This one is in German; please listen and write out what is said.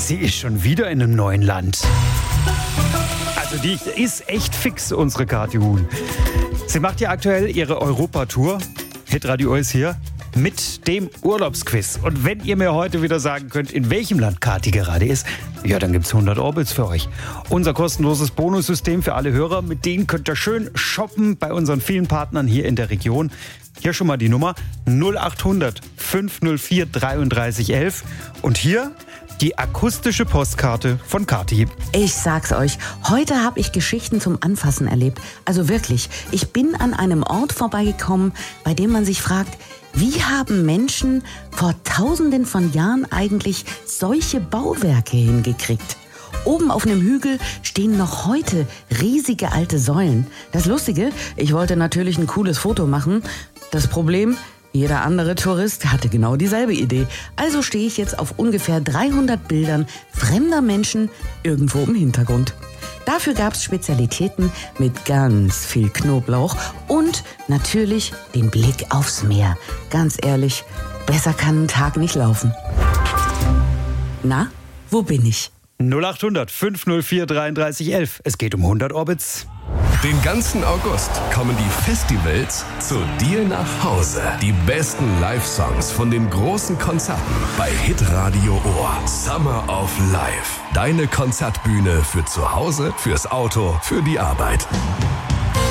Sie ist schon wieder in einem neuen Land. Also die ist echt fix, unsere Kathi Huhn. Sie macht ja aktuell ihre Europatour. Hitradio ist hier mit dem Urlaubsquiz. Und wenn ihr mir heute wieder sagen könnt, in welchem Land Kathi gerade ist, ja, dann gibt's 100 Orbits für euch. Unser kostenloses Bonussystem für alle Hörer, mit denen könnt ihr schön shoppen bei unseren vielen Partnern hier in der Region. Hier schon mal die Nummer 0800 504 33 11. Und hier die akustische Postkarte von Kathi. Ich sag's euch, heute habe ich Geschichten zum Anfassen erlebt. Also wirklich, ich bin an einem Ort vorbeigekommen, bei dem man sich fragt, wie haben Menschen vor Tausenden von Jahren eigentlich solche Bauwerke hingekriegt? Oben auf einem Hügel stehen noch heute riesige alte Säulen. Das Lustige, ich wollte natürlich ein cooles Foto machen. Das Problem, jeder andere Tourist hatte genau dieselbe Idee. Also stehe ich jetzt auf ungefähr 300 Bildern fremder Menschen irgendwo im Hintergrund. Dafür gab es Spezialitäten mit ganz viel Knoblauch und natürlich den Blick aufs Meer. Ganz ehrlich, besser kann ein Tag nicht laufen. Na, wo bin ich? 0800 504 33 11. Es geht um 100 Orbits. Den ganzen August kommen die Festivals zu dir nach Hause. Die besten Live-Songs von den großen Konzerten bei Hitradio Ohr. Summer of Life. Deine Konzertbühne für zu Hause, fürs Auto, für die Arbeit.